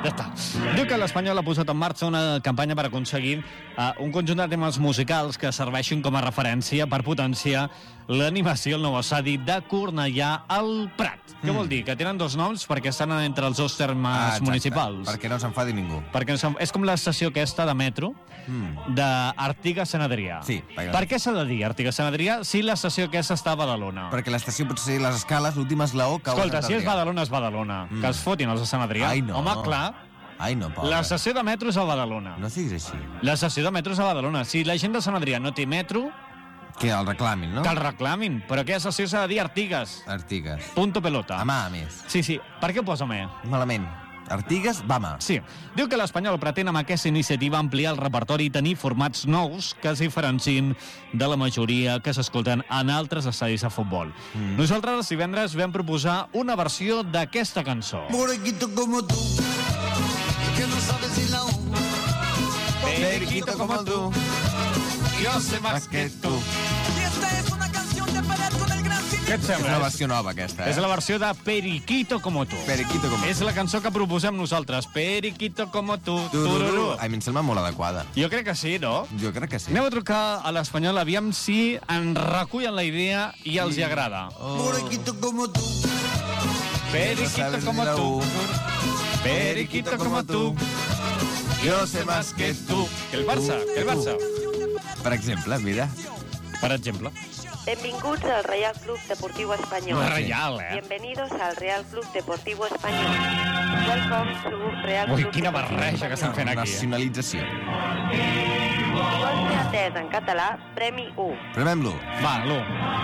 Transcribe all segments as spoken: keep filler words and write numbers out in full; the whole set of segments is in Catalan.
Ja està. Diu que l'Espanyol ha posat en marxa una campanya per aconseguir uh, un conjunt de temes musicals que serveixin com a referència per potenciar l'animació al nou estadi de Cornellà al Prat. Mm. Què vol dir? Que tenen dos noms perquè estan entre els dos termes ah, municipals. Perquè no s'enfadi ningú. Perquè no és com l'estació aquesta de metro mm. d'Artigas-Sant Adrià. Sí. Perquè... Per què s'ha de dir Artigas-Sant Adrià si l'estació aquesta està a Badalona? Perquè l'estació potser les escales, l'última esglaó cau Escolta, a Sant si és Badalona, és Badalona. Mm. Que es fotin els de Sant Adrià. Ai, no. Home, clar. Ai, no, pobre. L'estació de metro és a Badalona. No siguis així. L'estació de metro és a Badalona. Si la gent de Sant Adrià no té metro... Que el reclamin, no? Que el reclamin. Però aquesta estació s'ha de dir Artigas. Artigas. Punto pelota. A mà, a més. Sí, sí. Per què ho posa a mà? Malament. Artigas, va mà. Sí. Diu que l'Espanyol pretén amb aquesta iniciativa ampliar el repertori i tenir formats nous que es diferencin de la majoria que s'escolten en altres estadis de futbol. Mm. Nosaltres, divendres, vam proposar una versió d'aquesta cançó. Morequito como tú, que no sabes si la un. Periquito como tú, yo sé más que tú. Y esta es una canción de Peret con el gran Què et és sembla? una versió nova, aquesta, eh? És la versió de Periquito como tú. Periquito como És tú. la cançó que proposem nosaltres. Periquito como tú. Tururú. Tururú. A mi em sembla molt adequada. Jo crec que sí, no? Jo crec que sí. Anem a trucar a l'Espanyol, aviam si en recullen la idea i els hi agrada. Oh. Morequito como tú. Periquito como tú. Periquito como tú. Yo sé más que tú. Que el Barça, que el Barça. Per exemple, mira. Per exemple. Benvinguts al Real Club Deportivo Español. No és real, eh? Bienvenidos al Real Club Deportivo Español. Welcome to Real Ui, Club quina Deportivo barreja que estan fent aquí. Eh? Nacionalització. Si vols ser atès en català, premi u. Premem-lo. Va, l'u.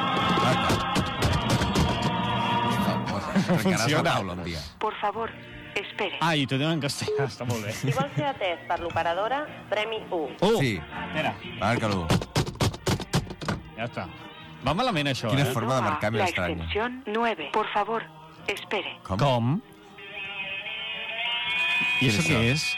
Funciona. Taula un dia. Por favor, espere. Ah, i t'ho diuen en castellà, està molt bé. Si vols ser atès per l'operadora, premi u. U. Sí. Espera, Marca-lo. ja està. Va malament, això, Quina eh? forma de marcar més estranya. nueve. Por favor, espere. Com? Com? I Què això és què això? és?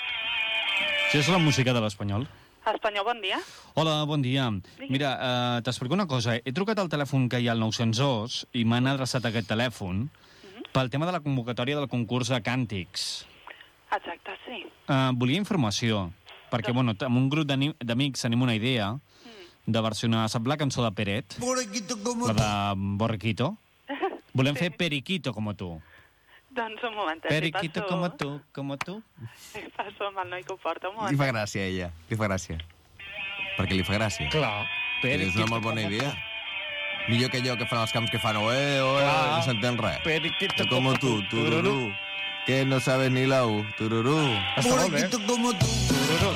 Això és la música de l'Espanyol? Espanyol, bon dia. Hola, bon dia. Mira, uh, t'explico una cosa. He trucat al telèfon que hi ha al nou-cents dos i m'han adreçat aquest telèfon pel tema de la convocatòria del concurs de càntics. Exacte, sí. Uh, volia informació, perquè, bueno, amb un grup d'ani- d'amics tenim una idea de versionar, sap la cançó de Peret? Morequito como La tú. de Borriquito? Volem fer Periquito como tu. Doncs un momentet, Periquito li passo... como tu, como tu. Li passo amb el noi que ho porta, un Li moment. fa gràcia a ella. Li fa gràcia. Perquè li fa gràcia. Clar. És una molt bona idea. Millor que allò que fan els camps que fan oe, oe, Clar. no s'entén res. Periquito Como tú, tururú. Que no sabes ni la U, tururú. Està molt bé. Morequito como tú. Tururú.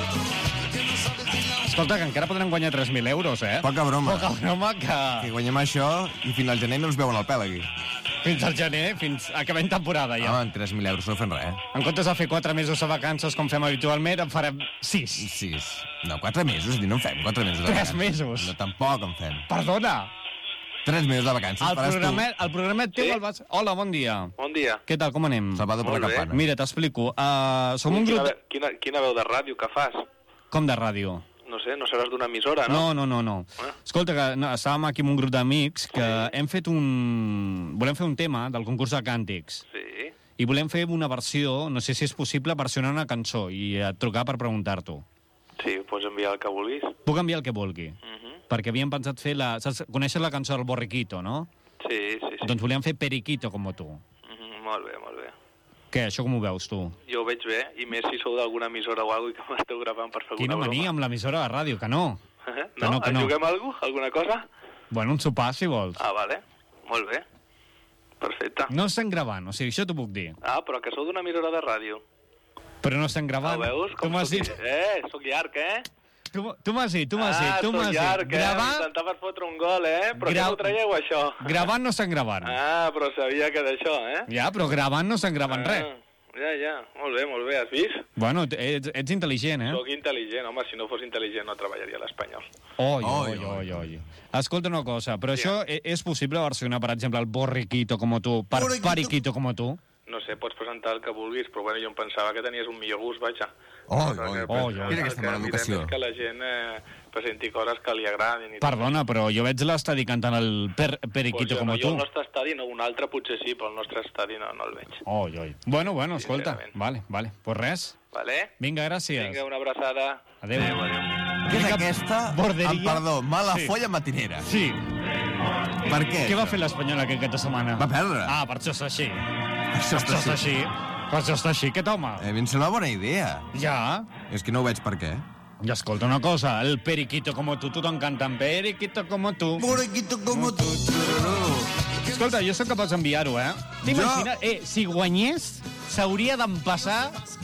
Escolta, que encara podrem guanyar tres mil euros, eh? Poca broma. Poca broma que... Que guanyem això i fins al gener no ens veuen el pèl aquí. Fins al gener, fins acabem temporada ja. Home, amb tres mil euros no fem res. En comptes de fer quatre mesos de vacances com fem habitualment, en farem sis. Sis. No, quatre mesos, és a dir, no en fem quatre mesos de Tres vacances. mesos. No, tampoc en fem. Perdona, Tres mesos de vacances, el faràs programet, el programet teu Sí? el vas... Hola, bon dia. Bon dia. Què tal, com anem? tu. Salvador per la Molt bé. campana. Mira, t'explico. Uh, som un quina, grup... ve- quina, quina veu de ràdio que fas? Com de ràdio? No sé, no seràs d'una emissora, no? No, no, no, no. Ah. Escolta, que no, estàvem aquí amb un grup d'amics que hem fet un... Volem fer un tema del concurs de càntics. Sí. I volem fer una versió, no sé si és possible, versionar una cançó i et trucar per preguntar-t'ho. Sí, pots enviar el que vulguis. Puc enviar el que vulgui. Uh -huh. Perquè havíem pensat fer la... Saps, coneixes la cançó del Borriquito, no? Sí, sí, sí. Doncs volíem fer Periquito com tu. Uh -huh. Molt bé, molt bé. Què, això com ho veus, tu? Jo ho veig bé, i més si sou d'alguna emissora o alguna cosa i que m'esteu gravant per fer Quina alguna mania amb l'emissora de ràdio, que no. Eh? Que No? no, que no. En juguem alguna cosa? Alguna cosa? Bueno, un sopar, si vols. Ah, vale. Molt bé. Perfecte. No estem gravant, o sigui, això t'ho puc dir. Ah, però que sou d'una emissora de ràdio. Però no estem gravant. Ho veus? Tu m'has sóc- dit... Eh, sóc llarg, eh? Tu, tu m'has dit, tu m'has ah, dit, tu m'has sóc dit. llarg, eh? Gravar... M'intentaves fotre un gol, eh? Però Gra- Gra... que no traieu, això? Gravant no estem gravant. Ah, però sabia que d'això, eh? Ja, però gravant no estem gravant ah, res. Ja, ja, molt bé, molt bé, has vist? Bueno, ets, ets intel·ligent, eh? Soc intel·ligent, home, si no fos intel·ligent no treballaria a l'Espanyol. Oi, Oi, oi, oi, oi. Escolta una cosa, però Sí. això e- és possible versionar, per exemple, el Borriquito com tu, per Borriquito. Periquito com tu? no sé, pots presentar el que vulguis, però bueno, jo em pensava que tenies un millor gust, vaja. Oh, Però oh, que- oh, el oh. Mira aquesta que mala mirem educació. és que la gent eh, presenti coses que li agradin. I Perdona, però jo veig l'estadi cantant el per, Periquito Pues jo, com no, a jo tu. al nostre estadi, no, un altre potser sí, però el nostre estadi no, no el veig. Oi, oi. Bueno, bueno, escolta. Sincerament. Vale, vale. Pues res. Vale? Vinga, gràcies. Vinga, una abraçada. Adéu. Adéu, adéu. Què és Mica aquesta? borderia. Amb perdó, mala Sí. folla matinera. Sí. Per què? Què va fer l'Espanyol aquesta setmana? Va perdre. Ah, per això està així. Això Per això està així. Per això està així, aquest home. Eh, a mi em sembla bona idea. Ja. És que no ho veig per què. I escolta una cosa, el Periquito como tú, tothom cantant Periquito como tú. Porequito como tu. Escolta, jo sóc capaç d'enviar-ho, eh? T'imagines? Eh, si guanyés, s'hauria d'empassar